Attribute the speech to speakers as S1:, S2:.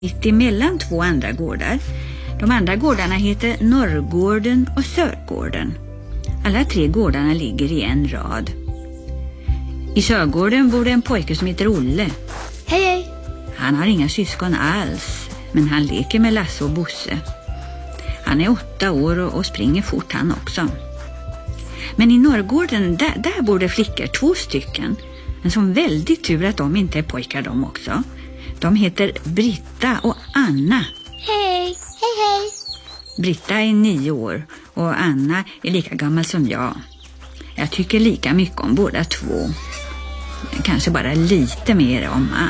S1: mitt emellan två andra gårdar. De andra gårdarna heter Norrgården och Sörgården. Alla tre gårdarna ligger i en rad. I Sörgården bor en pojke som heter Olle.
S2: Hej, hej.
S1: Han har inga syskon alls, men han leker med Lasse och Bosse. Han är 8 år och springer fort han också. Men i Norrgården, där bor det flickor, 2 stycken. En sån väldigt tur att de inte är pojkar de också. De heter Britta och Anna.
S2: Hej, hej, hej.
S1: Britta är 9 år och Anna är lika gammal som jag. Jag tycker lika mycket om båda två. Kanske bara lite mer om